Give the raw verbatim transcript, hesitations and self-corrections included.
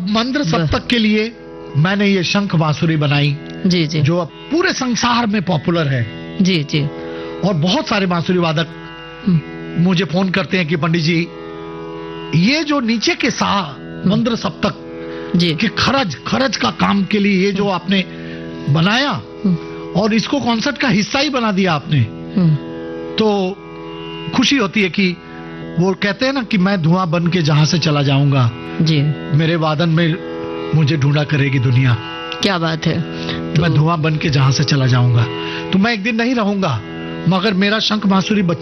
अब मंद्र सप्तक के लिए मैंने ये शंख बांसुरी बनाई, जी जी, जो अब पूरे संसार में पॉपुलर है। जी जी। और बहुत सारे बांसुरी वादक मुझे फोन करते हैं कि पंडित जी, ये जो नीचे के सा मंद्र सप्तक जी कि खरज खरज का काम के लिए ये जो आपने बनाया और इसको कॉन्सर्ट का हिस्सा ही बना दिया आपने, तो खुशी होती है कि वो कहते हैं ना कि मैं धुआं बन के जहां से चला जाऊंगा, जी, मेरे वादन में मुझे ढूंढा करेगी दुनिया। क्या बात है। तो मैं धुआं बन के जहां से चला जाऊंगा, तो मैं एक दिन नहीं रहूंगा, मगर मेरा शंख बांसुरी